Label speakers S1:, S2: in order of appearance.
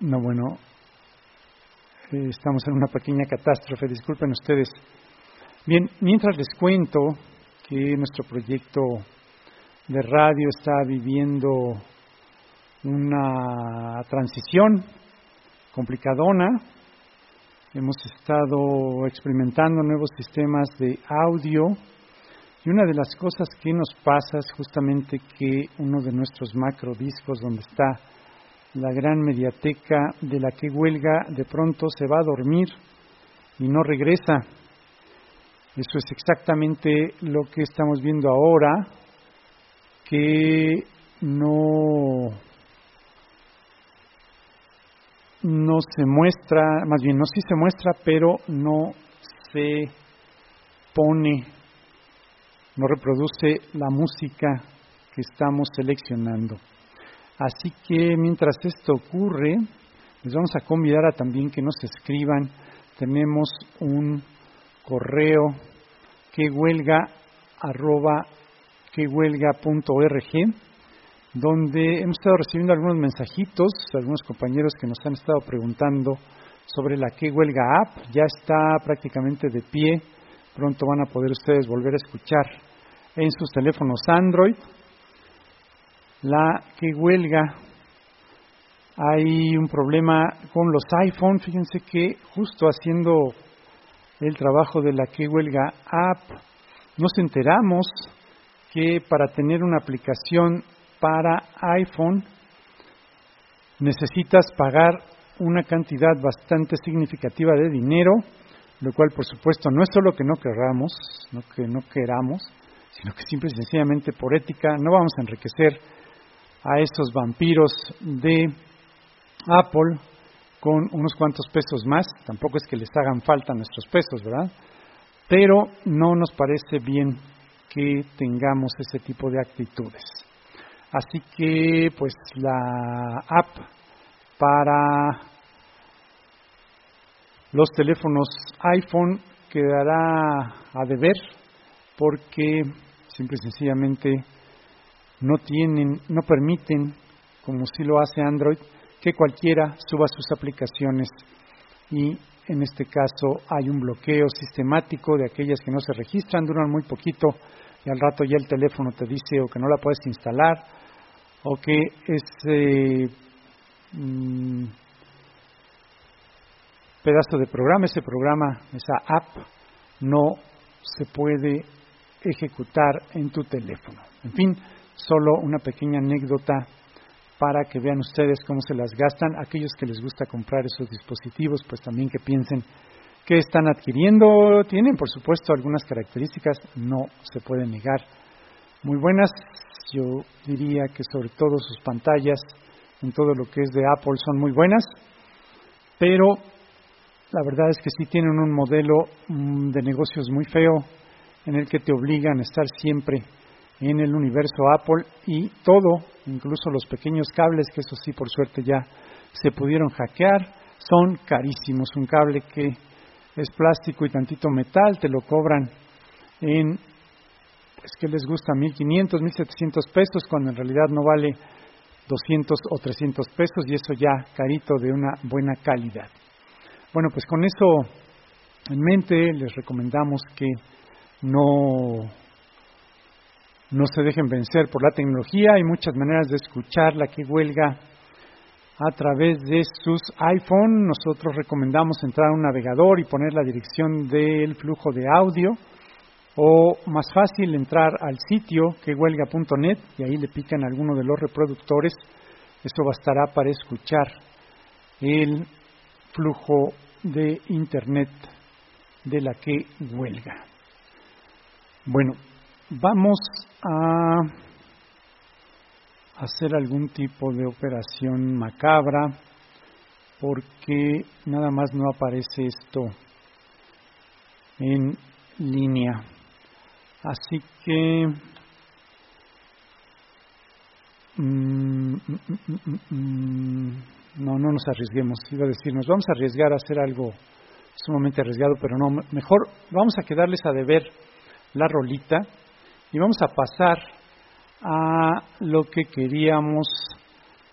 S1: No, bueno, estamos en una pequeña catástrofe, disculpen ustedes. Bien, mientras les cuento que nuestro proyecto de radio está viviendo una transición complicadona, hemos estado experimentando nuevos sistemas de audio y una de las cosas que nos pasa es justamente que uno de nuestros macrodiscos donde está la gran mediateca de La Que Huelga de pronto se va a dormir y no regresa. Eso es exactamente lo que estamos viendo ahora, que no se muestra, más bien no sí se muestra, pero no se pone, no reproduce la música que estamos seleccionando. Así que mientras esto ocurre, les vamos a convidar a también que nos escriban. Tenemos un correo quehuelga@quehuelga.org, donde hemos estado recibiendo algunos mensajitos, algunos compañeros que nos han estado preguntando sobre la Que Huelga app. Ya está prácticamente de pie, pronto van a poder ustedes volver a escuchar en sus teléfonos Android La Que Huelga. Hay un problema con los iPhone, fíjense que justo haciendo el trabajo de la Que Huelga app, nos enteramos que para tener una aplicación para iPhone necesitas pagar una cantidad bastante significativa de dinero, lo cual por supuesto no es solo que no queramos, sino que simple y sencillamente por ética no vamos a enriquecer a esos vampiros de Apple con unos cuantos pesos más. Tampoco es que les hagan falta nuestros pesos, ¿verdad? Pero no nos parece bien que tengamos ese tipo de actitudes. Así que, pues, la app para los teléfonos iPhone quedará a deber porque simple y sencillamente no permiten, como sí lo hace Android, que cualquiera suba sus aplicaciones y en este caso hay un bloqueo sistemático de aquellas que no se registran, duran muy poquito y al rato ya el teléfono te dice o que no la puedes instalar o que ese pedazo de programa, esa app no se puede ejecutar en tu teléfono. En fin, solo una pequeña anécdota para que vean ustedes cómo se las gastan. Aquellos que les gusta comprar esos dispositivos, pues también que piensen que están adquiriendo. Tienen, por supuesto, algunas características, no se puede negar, muy buenas. Yo diría que sobre todo sus pantallas, en todo lo que es de Apple, son muy buenas, pero la verdad es que sí tienen un modelo de negocios muy feo, en el que te obligan a estar siempre en el universo Apple y todo, incluso los pequeños cables, que eso sí por suerte ya se pudieron hackear, son carísimos. Un cable que es plástico y tantito metal, te lo cobran en, pues que les gusta, 1,500, 1,700 pesos, cuando en realidad no vale 200 o 300 pesos y eso ya carito de una buena calidad. Bueno, pues con eso en mente les recomendamos que no se dejen vencer por la tecnología. Hay muchas maneras de escuchar La Que Huelga a través de sus iPhone. Nosotros recomendamos entrar a un navegador y poner la dirección del flujo de audio, o más fácil entrar al sitio quehuelga.net y ahí le pican alguno de los reproductores. Esto bastará para escuchar el flujo de internet de La Que Huelga. Bueno, vamos a hacer algún tipo de operación macabra porque nada más no aparece esto en línea. Así que no nos arriesguemos. Iba a decir, nos vamos a arriesgar a hacer algo sumamente arriesgado, pero no, mejor vamos a quedarles a deber la rolita y vamos a pasar a lo que queríamos